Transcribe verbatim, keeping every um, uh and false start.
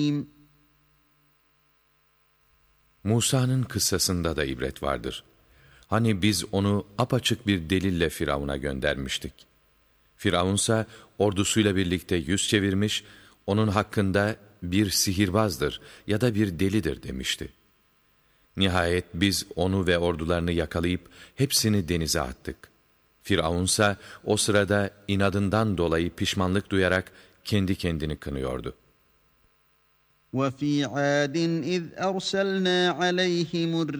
Musa'nın kıssasında da ibret vardır. Hani biz onu apaçık bir delille Firavun'a göndermiştik. Firavunsa ordusuyla birlikte yüz çevirmiş, onun hakkında bir sihirbazdır ya da bir delidir demişti. Nihayet biz onu ve ordularını yakalayıp hepsini denize attık. Firavunsa o sırada inadından dolayı pişmanlık duyarak kendi kendini kınıyordu. وَفِي عَادٍ إِذْ أَرْسَلْنَا عَلَيْهِمُ